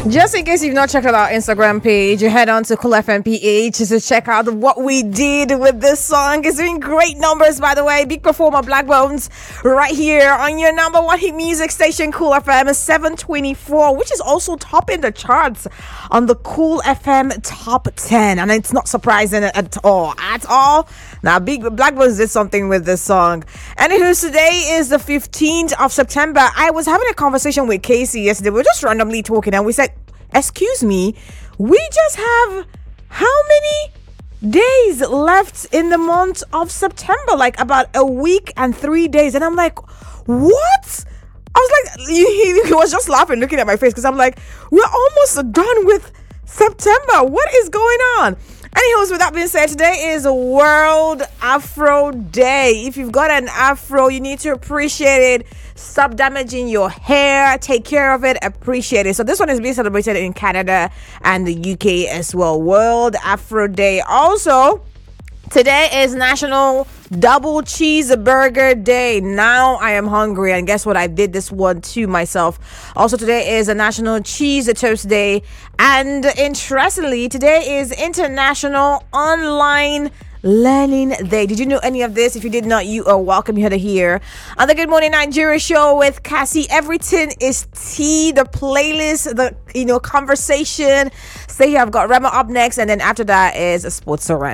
Just in case you've not checked out our Instagram page, you head on to Cool FM PH to check out what we did with this song. It's doing great numbers, by the way. Big performer Black Bones right here on your number one hit music station, Cool FM 724, which is also topping the charts on the Cool FM Top 10. And it's not surprising at all. Now, Big Black Bones did something with this song. Anywho, today is the 15th of September. I was having a conversation with Casey yesterday. We were just randomly talking and we said, excuse me, we just have how many days left in the month of September? Like about a week and 3 days. And I'm like, what? I was like, he was just laughing, looking at my face, because I'm like, we're almost done with September. What is going on? Anyways, with that being said, today is World Afro Day. If you've got an afro, you need to appreciate it. Stop damaging your hair. Take care of it. Appreciate it. So this one is being celebrated in Canada and the UK as well. World Afro Day. Also, today is National Double Cheeseburger Day. Now I am hungry, and guess what? I did this one to myself. Also, today is a National Cheese Toast Day, and interestingly, today is International Online Learning Day. Did you know any of this? If you did not, you are welcome here to hear on the Good Morning Nigeria show with Cassie. Everything is tea. The playlist, the conversation. Stay here. I've got Rema up next, and then after that is a Sports Surrender.